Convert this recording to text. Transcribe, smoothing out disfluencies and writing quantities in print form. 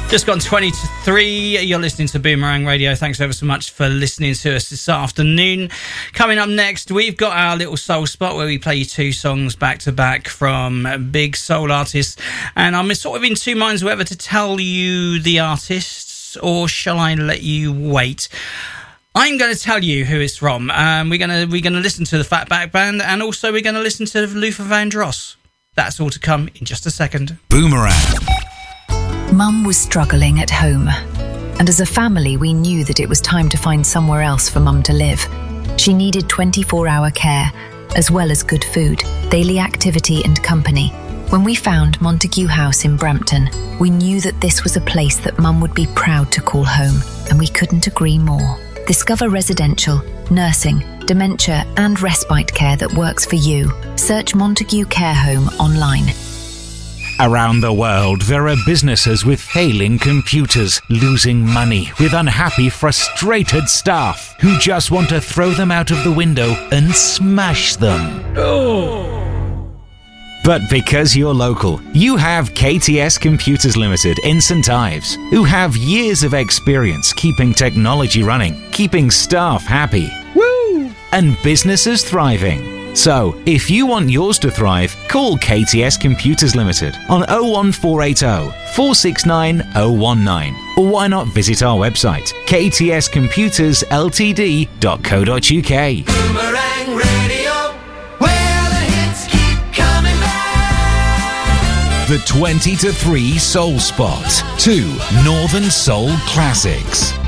Just gone 20 to 3. You're listening to Boomerang Radio. Thanks ever so much for listening to us this afternoon. Coming up next, we've got our little soul spot where we play you 2 songs back to back from big soul artists. And I'm sort of in two minds whether to tell you the artists or shall I let you wait. I'm going to tell you who it's from. We're going to listen to the Fatback Band, and also we're going to listen to Luther Vandross. That's all to come in just a second. Boomerang. Mum was struggling at home, and as a family we knew that it was time to find somewhere else for Mum to live. She needed 24-hour care, as well as good food, daily activity and company. When we found Montague House in Brampton, we knew that this was a place that Mum would be proud to call home, and we couldn't agree more. Discover residential, nursing, dementia and respite care that works for you. Search Montague Care Home online. Around the world, there are businesses with failing computers, losing money, with unhappy, frustrated staff who just want to throw them out of the window and smash them. But because you're local, you have KTS Computers Limited in St Ives, who have years of experience keeping technology running, keeping staff happy, and businesses thriving. So, if you want yours to thrive, call KTS Computers Limited on 01480 469 019. Or why not visit our website, ktscomputersltd.co.uk. Boomerang Radio, where the hits keep coming back. The 20 to 3 Soul Spot. 2 Northern Soul Classics.